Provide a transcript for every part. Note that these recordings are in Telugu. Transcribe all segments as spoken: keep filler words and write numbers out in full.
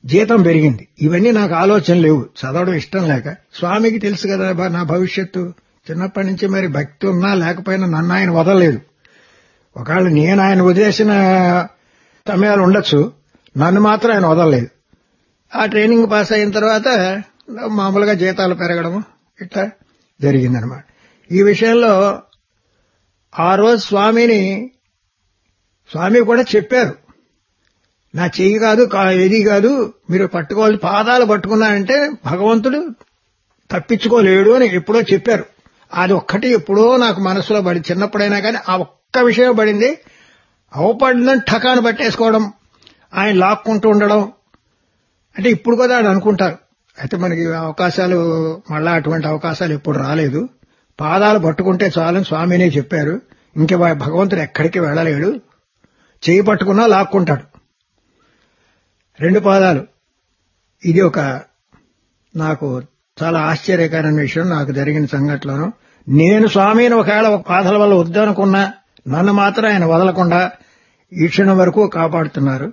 జీతం పెరిగింది. ఇవన్నీ నాకు ఆలోచన లేవు, చదవడం ఇష్టం లేక. స్వామికి తెలుసు కదా నా భవిష్యత్తు. చిన్నప్పటి నుంచి మరి భక్తి ఉన్నా లేకపోయినా నన్ను ఆయన వదలలేదు. ఒకవేళ నేను ఆయన వదిలేసిన సమయాలు ఉండొచ్చు, నన్ను మాత్రం ఆయన వదలలేదు. ఆ ట్రైనింగ్ పాస్ అయిన తర్వాత మామూలుగా జీతాలు పెరగడము ఇట్లా జరిగిందనమాట. ఈ విషయంలో ఆ రోజు స్వామిని స్వామి కూడా చెప్పారు, నా చెయ్యి కాదు ఏది కాదు, మీరు పట్టుకోవాలి, పాదాలు పట్టుకున్నారంటే భగవంతుడు తప్పించుకోలేడు అని ఎప్పుడో చెప్పారు. అది ఒక్కటి ఎప్పుడో నాకు మనసులో పడి, చిన్నప్పుడైనా కానీ ఆ ఒక్క విషయం పడింది. అవపడిందని ఠకాను పట్టేసుకోవడం, ఆయన లాక్కుంటూ ఉండడం అంటే ఇప్పుడు కదా అని అనుకుంటారు. అయితే మనకి అవకాశాలు మళ్ళా అటువంటి అవకాశాలు ఎప్పుడు రాలేదు. పాదాలు పట్టుకుంటే చాలని స్వామినే చెప్పారు. ఇంక భగవంతుడు ఎక్కడికి వెళ్ళలేడు, చేయి పట్టుకున్నా లాక్కుంటాడు. రెండు పాదాలు. ఇది ఒక నాకు చాలా ఆశ్చర్యకరమైన విషయం, నాకు జరిగిన సంఘటనలోను. నేను స్వామిని ఒకవేళ ఒక పాదాల వల్ల వద్దనుకున్నా నన్ను మాత్రం ఆయన వదలకుండా ఈ క్షణం వరకు కాపాడుతున్నారు.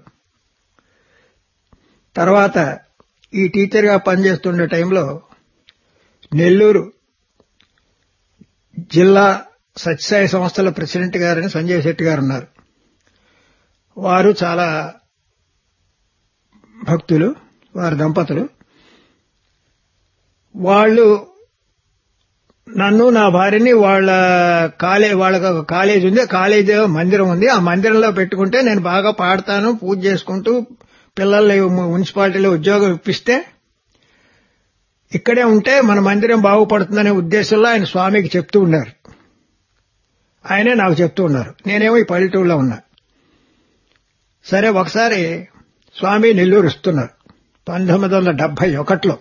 తర్వాత ఈ టీచర్గా పనిచేస్తుండే టైంలో నెల్లూరు జిల్లా సత్యసాయి సంస్థల ప్రెసిడెంట్ గారని సంజయ్ శెట్టి గారు ఉన్నారు. వారు చాలా భక్తులు, వారి దంపతులు. వాళ్ళు నన్ను నా భార్యని వాళ్ళ కాలే వాళ్ళకి ఒక కాలేజ్ ఉంది, కాలేజీ మందిరం ఉంది, ఆ మందిరంలో పెట్టుకుంటే నేను బాగా పాడతాను, పూజ చేసుకుంటూ పిల్లల్ని మున్సిపాలిటీలో ఉద్యోగం ఇప్పిస్తే ఇక్కడే ఉంటే మన మందిరం బాగుపడుతుందనే ఉద్దేశంలో ఆయన స్వామికి చెప్తూ ఉన్నారు. ఆయనే నాకు చెప్తూ ఉన్నారు. నేనేమో ఈ పల్లెటూరులో ఉన్నా. సరే, ఒకసారి స్వామి నెల్లూరు వస్తున్నారు పంతొమ్మిది వందల డెబ్బై ఒకటిలో.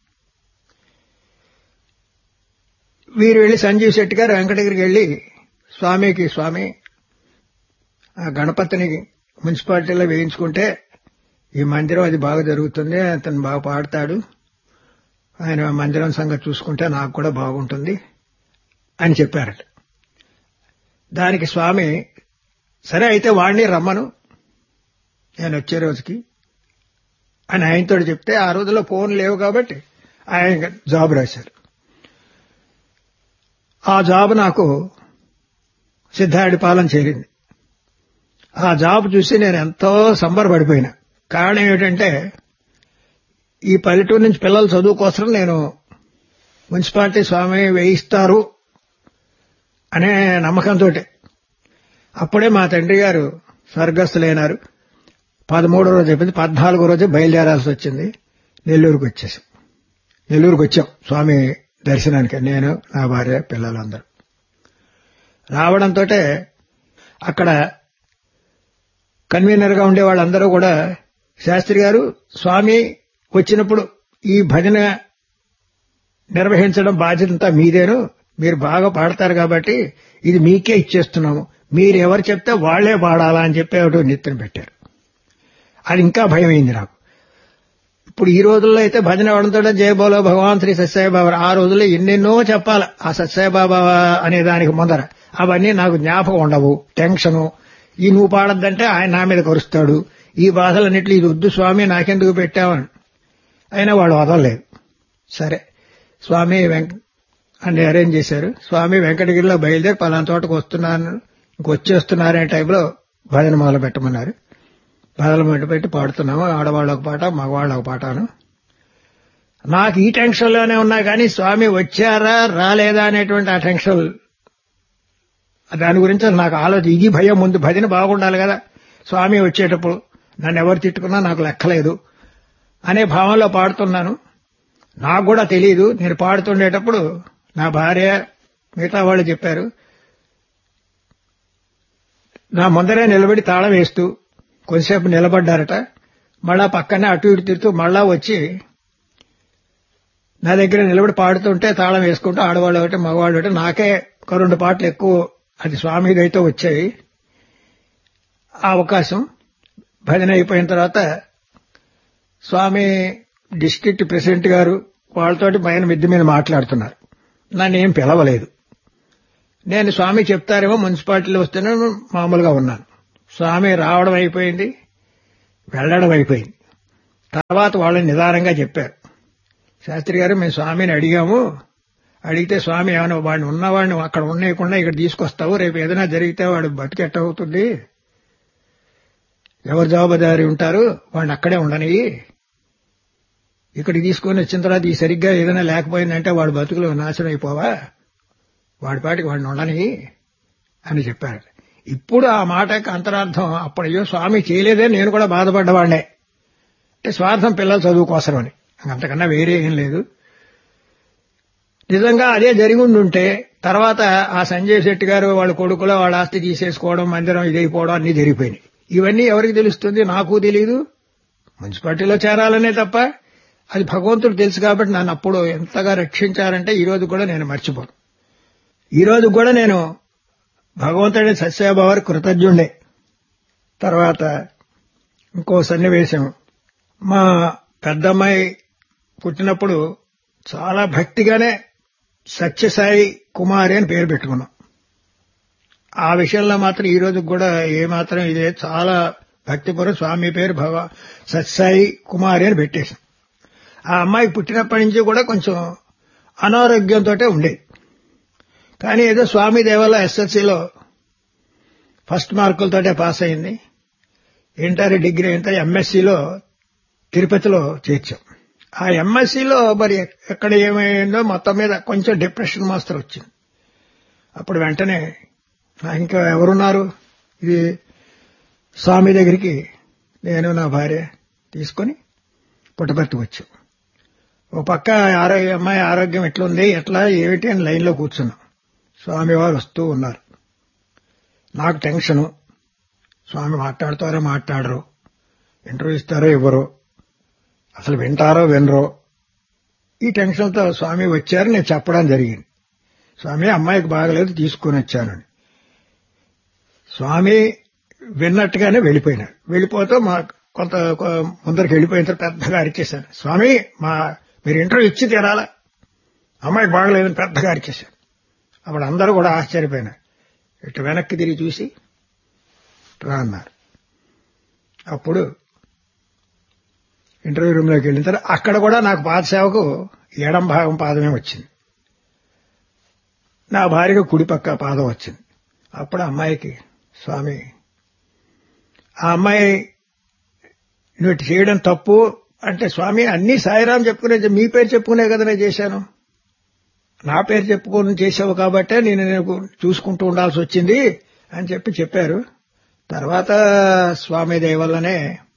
వీరు వెళ్లి సంజీవ్ శెట్టి గారు వెంకటగిరికి వెళ్లి స్వామికి, స్వామి ఆ గణపతిని మున్సిపాలిటీలో వేయించుకుంటే ఈ మందిరం అది బాగా జరుగుతుంది, అతను బాగా పాడతాడు, ఆయన మందిరం సంగతి చూసుకుంటే నాకు కూడా బాగుంటుంది అని చెప్పారట. దానికి స్వామి సరే అయితే వాడిని రమ్మను నేను వచ్చే రోజుకి అని ఆయనతో చెప్తే, ఆ రోజుల్లో ఫోన్ లేవు కాబట్టి ఆయన జాబ్ రాశారు. ఆ జాబ్ నాకు సిద్ధాడిపాలెం చేరింది. ఆ జాబ్ చూసి నేను ఎంతో సంబరపడిపోయినా. కారణం ఏమిటంటే ఈ పల్లెటూరు నుంచి పిల్లల చదువు కోసం నేను మున్సిపాలిటీ స్వామి వేయిస్తారు అనే నమ్మకంతో అప్పుడే మా తండ్రి గారు స్వర్గస్థులైనారు. పదమూడో రోజు అయిపోయింది, పద్నాలుగో రోజు బయలుదేరాల్సి వచ్చింది. నెల్లూరుకు వచ్చేసాం. నెల్లూరుకు వచ్చాం స్వామి దర్శనానికి, నేను నా భార్య పిల్లలందరూ. రావడంతో అక్కడ కన్వీనర్ గా ఉండే వాళ్ళందరూ కూడా, శాస్త్రి గారు స్వామి వచ్చినప్పుడు ఈ భజన నిర్వహించడం బాధ్యతంతా మీదేను, మీరు బాగా పాడతారు కాబట్టి ఇది మీకే ఇచ్చేస్తున్నాము, మీరు ఎవరు చెప్తే వాళ్లే పాడాలా అని చెప్పి ఒకటి నిత్యం పెట్టారు. అది ఇంకా భయమైంది నాకు. ఇప్పుడు ఈ రోజుల్లో అయితే భజన అవడంతో జయ బోలో భగవాన్ శ్రీ సత్యసాయిబాబా, ఆ రోజుల్లో ఎన్నెన్నో చెప్పాలి ఆ సత్యసాయిబాబా అనే దానికి ముందర. అవన్నీ నాకు జ్ఞాపకం ఉండవు. టెన్షను, ఈ నువ్వు పాడద్దంటే ఆయన నా మీద కరుస్తాడు, ఈ బాధలన్నిట్లు ఇది వద్దు స్వామి నాకెందుకు పెట్టావని. అయినా వాళ్ళు వదలలేదు. సరే, స్వామి వెంక అన్ని అరేంజ్ చేశారు. స్వామి వెంకటగిరిలో బయలుదేరి పలానా తోటకు వస్తున్నాను, ఇంకొచ్చేస్తున్నారనే టైంలో భజన మొదలు పెట్టమన్నారు. భజనలు మొదలు పెట్టి పాడుతున్నాము. ఆడవాళ్ళు ఒక పాట, మగవాళ్ళు ఒక పాటను. నాకు ఈ టెన్షన్లోనే ఉన్నా కానీ స్వామి వచ్చారా రాలేదా అనేటువంటి ఆ టెన్షన్, దాని గురించి నాకు ఆలోచన. ఇది భయం. ముందు భజన బాగుండాలి కదా, స్వామి వచ్చేటప్పుడు నన్ను ఎవరు తిట్టుకున్నా నాకు లెక్కలేదు అనే భావంలో పాడుతున్నాను. నాకు కూడా తెలియదు. నేను పాడుతుండేటప్పుడు నా భార్య మిగతా వాళ్ళు చెప్పారు, నా ముందరే నిలబడి తాళం వేస్తూ కొద్దిసేపు నిలబడ్డారట. మళ్ళా పక్కనే అటు ఇటు తిరుగుతూ మళ్ళా వచ్చి నా దగ్గర నిలబడి పాడుతుంటే తాళం వేసుకుంటూ ఆడవాళ్ళు ఒకటి మగవాళ్ళు ఒకటి, నాకే ఒక రెండు పాటలు ఎక్కువ అది స్వామిదైతే వచ్చాయి. ఆ అవకాశం భజన అయిపోయిన తర్వాత స్వామి డిస్ట్రిక్ట్ ప్రెసిడెంట్ గారు వాళ్ళతోటి పైన మిద్దె మీద మాట్లాడుతున్నారు. నన్ను ఏం పిలవలేదు. నేను స్వామి చెప్తారేమో మున్సిపాలిటీలో వస్తేనే మామూలుగా ఉన్నాను. స్వామి రావడం అయిపోయింది, వెళ్లడం అయిపోయింది. తర్వాత వాళ్ళని నిదానంగా చెప్పారు. శాస్త్రి గారు మేము స్వామిని అడిగాము, అడిగితే స్వామి ఏమైనా వాడిని ఉన్నవాడిని అక్కడ ఉండేయకుండా ఇక్కడ తీసుకొస్తావు, రేపు ఏదైనా జరిగితే వాడు బతికెట్ట అవుతుంది, ఎవరు జవాబుదారి ఉంటారు, వాడిని అక్కడే ఉండని, ఇక్కడికి తీసుకొని వచ్చిన తర్వాత ఈ సరిగ్గా ఏదైనా లేకపోయిందంటే వాడు బతుకులు నాశనం అయిపోవా, వాడి పాటికి వాడిని ఉండని అని చెప్పారు. ఇప్పుడు ఆ మాటకి అంతరార్థం, అప్పుడయ్యో స్వామి చేయలేదే నేను కూడా బాధపడ్డవాడినే, అంటే స్వార్థం పిల్లల చదువు కోసమని, అంతకన్నా వేరే ఏం లేదు. నిజంగా అదే జరిగి ఉంటే తర్వాత ఆ సంజయ్ శెట్టి గారు వాళ్ళ కొడుకులో వాళ్ళ ఆస్తి తీసేసుకోవడం, మందిరం ఇదైపోవడం అన్ని జరిగిపోయినాయి. ఇవన్నీ ఎవరికి తెలుస్తుంది? నాకు తెలియదు. మున్సిపాలిటీలో చేరాలనే తప్ప అది భగవంతుడు తెలుసు కాబట్టి నన్ను అప్పుడు ఎంతగా రక్షించారంటే ఈ రోజు కూడా నేను మర్చిపోను. ఈ రోజు కూడా నేను భగవంతుడి సత్యభావారి కృతజ్ఞుడే. తర్వాత ఇంకో సన్నివేశం, మా పెద్దమ్మాయి పుట్టినప్పుడు చాలా భక్తిగానే సత్యసాయి కుమారి అని పేరు పెట్టుకున్నాం. ఆ విషయంలో మాత్రం ఈ రోజు కూడా ఏమాత్రం ఇదే చాలా భక్తిపూర్వక స్వామి పేరు భగ సత్యసాయి కుమారి అని పెట్టేశాం. ఆ అమ్మాయి పుట్టినప్పటి నుంచి కూడా కొంచెం అనారోగ్యంతో ఉండేది. కానీ ఏదో స్వామి దేవల్ల ఎస్ఎస్సీలో ఫస్ట్ మార్కులతోటే పాస్ అయింది. ఇంటర్ డిగ్రీ ఇంటర్ ఎంఎస్సీలో తిరుపతిలో చేర్చాం. ఆ ఎంఎస్సీలో మరి ఎక్కడ ఏమైందో మొత్తం మీద కొంచెం డిప్రెషన్ మాస్టర్ వచ్చింది. అప్పుడు వెంటనే నాకు ఇంకా ఎవరున్నారు, ఇది స్వామి దగ్గరికి నేను నా భార్య తీసుకుని పుట్టపర్తి వచ్చాం. ఓ పక్క ఆరోగ్య అమ్మాయి ఆరోగ్యం ఎట్లుంది, ఎట్లా ఏమిటి అని లైన్లో కూర్చున్నాం. స్వామివారు వస్తూ ఉన్నారు. నాకు టెన్షను, స్వామి మాట్లాడతారో మాట్లాడరు, ఇంటర్వ్యూ ఇస్తారో ఇవ్వరు, అసలు వింటారో వినరో, ఈ టెన్షన్తో స్వామి వచ్చారు. నేను చెప్పడం జరిగింది, స్వామి అమ్మాయికి బాగలేదు తీసుకుని వచ్చానని. స్వామి విన్నట్టుగానే వెళ్ళిపోయినారు. వెళ్ళిపోతూ మా కొంత ముందరికి వెళ్ళిపోయిన తర్వాత పెద్దగా అరిచేశాను, స్వామి మా మీరు ఇంటర్వ్యూ ఇచ్చి తీరాలా, అమ్మాయికి బాగలేదని పెద్దగా అరిచేశాను. అప్పుడు అందరూ కూడా ఆశ్చర్యపోయినారు. ఇటు వెనక్కి తిరిగి చూసి రా అన్నారు. అప్పుడు ఇంటర్వ్యూ రూమ్లోకి వెళ్ళిన తర్వాత అక్కడ కూడా నాకు పాదసేవకు ఎడం భాగం పాదమే వచ్చింది, నా భార్యకు కుడి పక్క పాదం వచ్చింది. అప్పుడు అమ్మాయికి స్వామి, ఆ అమ్మాయి నువ్వు చేయడం తప్పు అంటే, స్వామి అన్ని సాయిరాం చెప్పుకునే మీ పేరు చెప్పుకునే కదా నేను చేశాను, నా పేరు చెప్పుకొని చేసావు కాబట్టే నేను నేను చూసుకుంటూ ఉండాల్సి వచ్చింది అని చెప్పి చెప్పారు. తర్వాత స్వామి దయ వల్లనే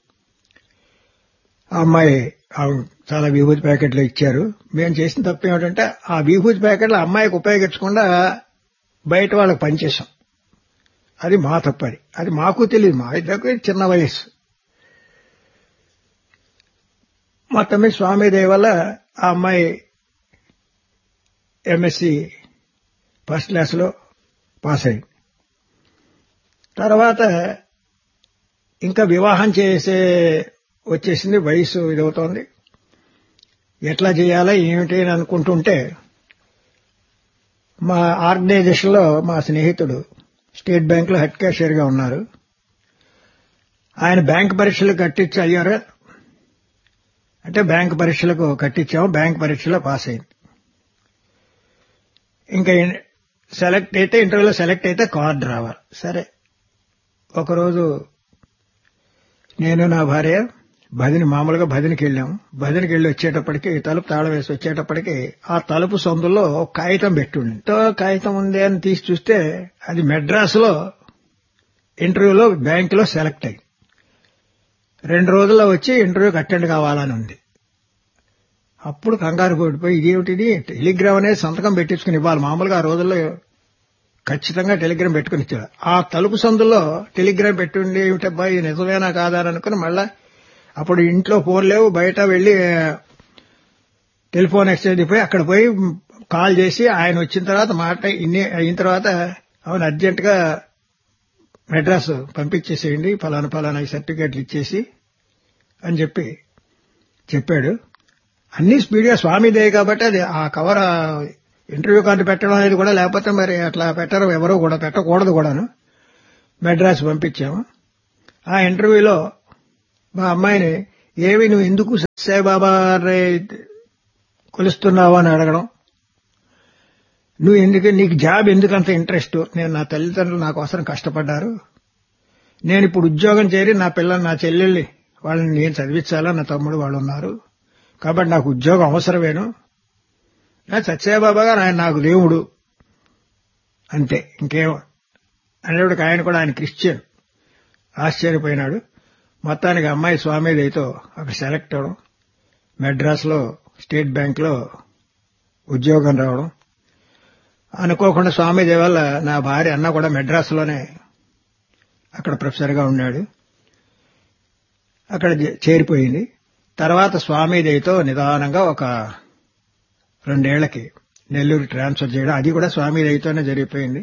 ఆ అమ్మాయి చాలా విభూతి ప్యాకెట్లు ఇచ్చారు. మేము చేసిన తప్పు ఏమిటంటే ఆ విభూతి ప్యాకెట్లు అమ్మాయికి ఉపయోగించకుండా బయట వాళ్ళకి పనిచేశాం. అది మా తప్పది, అది మాకు తెలియదు, మా ఇద్దరికి చిన్న వయస్సు. మొత్తం మీద స్వామి దయ వల్ల ఆ అమ్మాయి ఎంఎస్సి ఫస్ట్ క్లాస్లో పాస్ అయింది. తర్వాత ఇంకా వివాహం చేసే వచ్చేసింది, వయసు ఇదవుతోంది, ఎట్లా చేయాలా ఏమిటి అని అనుకుంటుంటే మా ఆర్గనైజేషన్లో మా స్నేహితుడు స్టేట్ బ్యాంకులో హెడ్ క్యాషియర్గా ఉన్నారు. ఆయన బ్యాంక్ పరీక్షలు కట్టించి అయ్యారు అంటే బ్యాంక్ పరీక్షలకు కట్టించాము, బ్యాంక్ పరీక్షలో పాస్ అయింది. ఇంకా సెలెక్ట్ అయితే ఇంటర్వ్యూలో సెలెక్ట్ అయితే కార్డు రావాలి. సరే, ఒకరోజు నేను నా భార్య భజని మామూలుగా భజనకి వెళ్ళాము. భజనకి వెళ్ళి వచ్చేటప్పటికి తలుపు తాళం వేసి వచ్చేటప్పటికి ఆ తలుపు సందులో ఒక కాగితం పెట్టుండి, ఎంతో కాగితం ఉంది అని తీసి చూస్తే అది మెడ్రాస్లో ఇంటర్వ్యూలో బ్యాంకులో సెలెక్ట్ అయ్యి రెండు రోజుల్లో వచ్చి ఇంటర్వ్యూకి అటెండ్ కావాలని ఉంది. అప్పుడు కంగారు పడిపోయి ఇదేమిటిది, టెలిగ్రామ్ అనేది సంతకం పెట్టించుకుని ఇవ్వాలి, మామూలుగా ఆ రోజుల్లో ఖచ్చితంగా టెలిగ్రామ్ పెట్టుకుని ఇచ్చాడు. ఆ తలుపు సందులో టెలిగ్రామ్ పెట్టుండి ఏమిటబ్బా ఇది నిజమేనా కాదా అని అనుకుని మళ్ళా అప్పుడు ఇంట్లో ఫోన్ లేవు, బయట వెళ్లి టెలిఫోన్ ఎక్స్చేంజ్ పోయి అక్కడ పోయి కాల్ చేసి ఆయన వచ్చిన తర్వాత మాట ఇన్ని అయిన తర్వాత అవును అర్జెంటుగా మెడ్రాస్ పంపించేసేయండి, ఫలానా ఫలానా సర్టిఫికేట్లు ఇచ్చేసి అని చెప్పి చెప్పాడు. అన్ని స్పీడ్గా స్వామి దయ కాబట్టి అది ఆ కవర్ ఇంటర్వ్యూ కార్డు పెట్టడం అనేది కూడా, లేకపోతే మరి అట్లా పెట్టరు, ఎవరో కూడా పెట్టకూడదు కూడాను. మెడ్రాస్ పంపించాము. ఆ ఇంటర్వ్యూలో మా అమ్మాయిని ఏమి నువ్వు ఎందుకు సత్యసాయిబాబా కొలుస్తున్నావు అని అడగడం, నువ్వు ఎందుకు, నీకు జాబ్ ఎందుకంత ఇంట్రెస్ట్, నేను నా తల్లిదండ్రులు నా కోసం కష్టపడ్డారు, నేను ఇప్పుడు ఉద్యోగం చేరి నా పిల్లలు నా చెల్లెళ్ళి వాళ్ళని నేను చదివించాలా, నా తమ్ముడు వాళ్ళు ఉన్నారు కాబట్టి నాకు ఉద్యోగం అవసరమేను, నా సత్యసాయిబాబా గారు ఆయన నాకు దేవుడు అంతే ఇంకేం అనేవాడికి. ఆయన కూడా ఆయన క్రిస్టియన్. ఆశ్చర్యపోయినాడు. మొత్తానికి అమ్మాయి స్వామిదైతో అక్కడ సెలెక్ట్ అవడం, మెడ్రాస్లో స్టేట్ బ్యాంక్ లో ఉద్యోగం రావడం, అనుకోకుండా స్వామిదే వల్ల నా భార్య అన్న కూడా మెడ్రాస్లోనే అక్కడ ప్రొఫెసర్గా ఉన్నాడు, అక్కడ చేరిపోయింది. తర్వాత స్వామిదేతో నిదానంగా ఒక రెండేళ్లకి నెల్లూరు ట్రాన్స్ఫర్ చేయడం, అది కూడా స్వామిదేతోనే జరిగిపోయింది.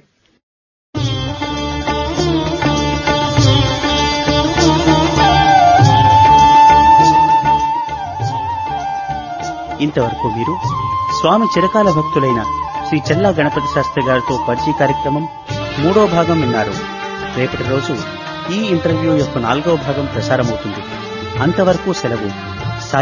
ఇంతవరకు మీరు స్వామి చిరకాల భక్తులైన శ్రీ చెల్లా గణపతి శాస్త్రి గారితో పరిచయ కార్యక్రమం మూడో భాగం విన్నారు. రేపటి రోజు ఈ ఇంటర్వ్యూ యొక్క నాలుగో భాగం ప్రసారమవుతుంది. అంతవరకు సెలవు.